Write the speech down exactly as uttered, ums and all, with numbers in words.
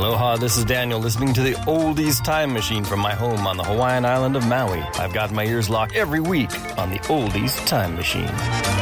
Aloha, this is Daniel listening to the Oldies Time Machine from my home on the Hawaiian island of Maui. I've got my ears locked every week on the Oldies Time Machine.